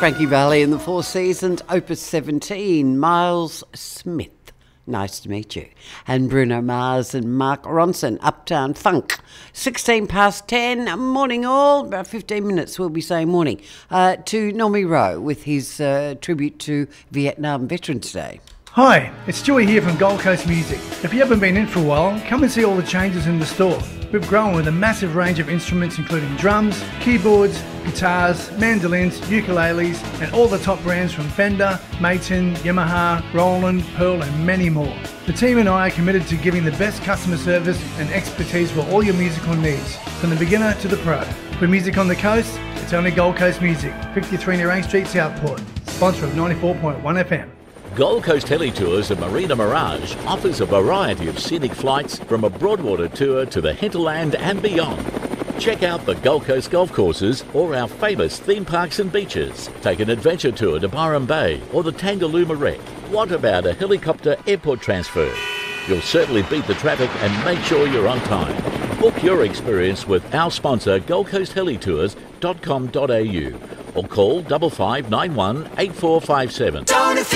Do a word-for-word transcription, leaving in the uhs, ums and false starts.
Frankie Valli in the Four Seasons, Opus seventeen, Miles Smith. Nice to meet you. And Bruno Mars and Mark Ronson, Uptown Funk. sixteen past ten, morning all. About fifteen minutes we'll be saying morning. Uh, to Nomi Rowe with his uh, tribute to Vietnam Veterans Day. Hi, it's Joey here from Gold Coast Music. If you haven't been in for a while, come and see all the changes in the store. We've grown with a massive range of instruments including drums, keyboards, guitars, mandolins, ukuleles, and all the top brands from Fender, Maton, Yamaha, Roland, Pearl, and many more. The team and I are committed to giving the best customer service and expertise for all your musical needs, from the beginner to the pro. For music on the coast, it's only Gold Coast Music, fifty-three Nerang Street, Southport, sponsor of ninety-four point one F M. Gold Coast Heli Tours of Marina Mirage offers a variety of scenic flights from a Broadwater tour to the hinterland and beyond. Check out the Gold Coast golf courses or our famous theme parks and beaches. Take an adventure tour to Byron Bay or the Tangalooma Wreck. What about a helicopter airport transfer? You'll certainly beat the traffic and make sure you're on time. Book your experience with our sponsor gold coast heli tours dot com dot a u or call double five nine one eight four five seven.